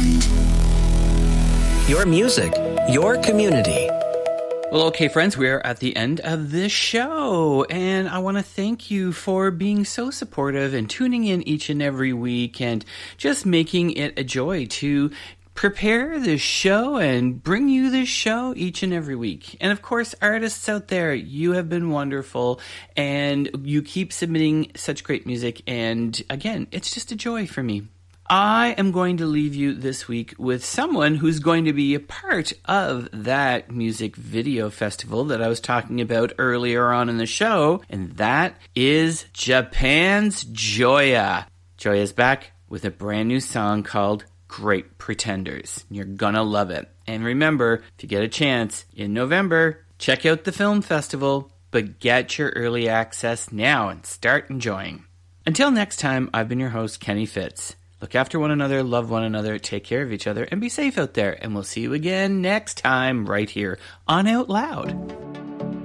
Your music, your community. Well, okay, friends, we're at the end of this show, and I want to thank you for being so supportive and tuning in each and every week and just making it a joy to prepare this show and bring you this show each and every week. And of course, artists out there, you have been wonderful, and you keep submitting such great music, and again, it's just a joy for me. I am going to leave you this week with someone who's going to be a part of that music video festival that I was talking about earlier on in the show, and that is Japan's Joya. Joya's back with a brand new song called Great Pretenders. You're gonna love it. And remember, if you get a chance, in November, check out the film festival, but get your early access now and start enjoying. Until next time, I've been your host, Kenny Fitz. Look after one another, love one another, take care of each other, and be safe out there. And we'll see you again next time right here on Out Loud.